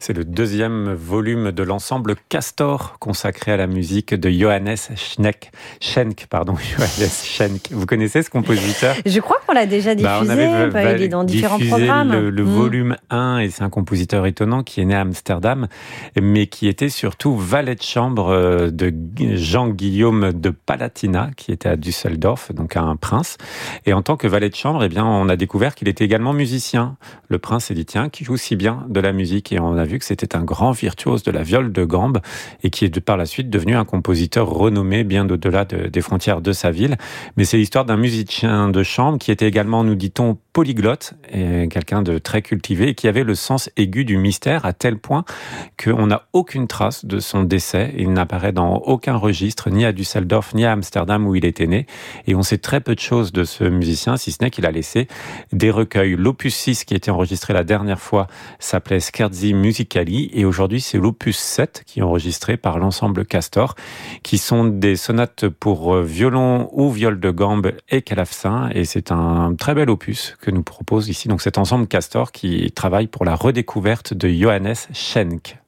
C'est le deuxième volume de l'ensemble Castor, consacré à la musique de Johannes Schenk. Johannes Schenk. Vous connaissez ce compositeur ? Je crois qu'on l'a déjà diffusé, il est dans différents programmes. Le volume 1, et c'est un compositeur étonnant qui est né à Amsterdam, mais qui était surtout valet de chambre de Jean-Guillaume de Palatina, qui était à Düsseldorf, donc un prince. Et en tant que valet de chambre, on a découvert qu'il était également musicien. Le prince s'est dit, tiens, qui joue si bien de la musique ? Et on a vu que c'était un grand virtuose de la viole de gambe et qui est par la suite devenu un compositeur renommé bien au-delà des frontières de sa ville. Mais c'est l'histoire d'un musicien de chambre qui était également, nous dit-on, polyglotte, et quelqu'un de très cultivé et qui avait le sens aigu du mystère à tel point qu'on n'a aucune trace de son décès. Il n'apparaît dans aucun registre, ni à Düsseldorf, ni à Amsterdam où il était né. Et on sait très peu de choses de ce musicien, si ce n'est qu'il a laissé des recueils. L'opus 6 qui a été enregistré la dernière fois s'appelait Scherzi Musicali, et aujourd'hui c'est l'opus 7 qui est enregistré par l'ensemble Castor, qui sont des sonates pour violon ou viole de gambe et clavecin, et c'est un très bel opus que nous propose ici donc cet ensemble Castor qui travaille pour la redécouverte de Johannes Schenk.